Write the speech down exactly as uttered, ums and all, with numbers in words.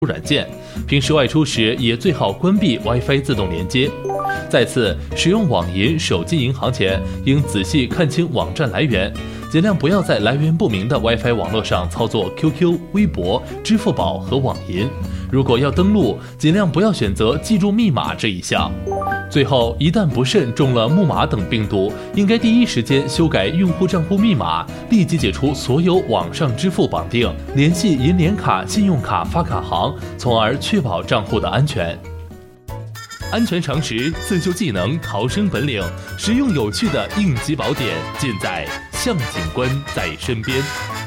软件，平时外出时也最好关闭 WiFi 自动连接。再次，使用网银、手机银行前，应仔细看清网站来源，尽量不要在来源不明的 WiFi 网络上操作 Q Q、微博、支付宝和网银。如果要登录，尽量不要选择记住密码这一项。最后，一旦不慎中了木马等病毒，应该第一时间修改用户账户密码，立即解除所有网上支付绑定，联系银联卡、信用卡发卡行，从而确保账户的安全。安全常识、自救技能、逃生本领，实用有趣的应急宝典，尽在向警官在身边。